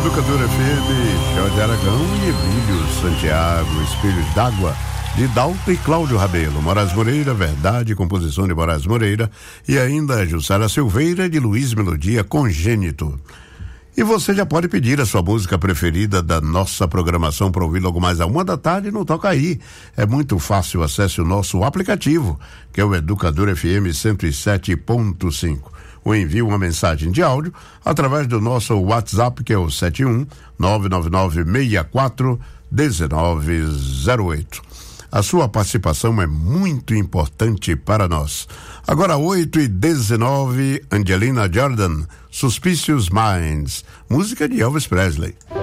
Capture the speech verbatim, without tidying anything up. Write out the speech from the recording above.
Educadora F M, Jorge Aragão e Emílio Santiago, Espelhos d'Água, de Dalton e Cláudio Rabelo, Moraes Moreira, Verdade, composição de Moraes Moreira, e ainda Jussara Silveira, de Luiz Melodia, Congênito. E você já pode pedir a sua música preferida da nossa programação para ouvir logo mais a uma da tarde no Toca Aí. É muito fácil, acesse o nosso aplicativo, que é o Educadora F M cento e sete ponto cinco. Ou envie uma mensagem de áudio através do nosso WhatsApp, que é o sete um nove nove nove seis quatro um nove zero oito. A sua participação é muito importante para nós. Agora, oito e dezenove, Angelina Jordan, Suspicious Minds, música de Elvis Presley.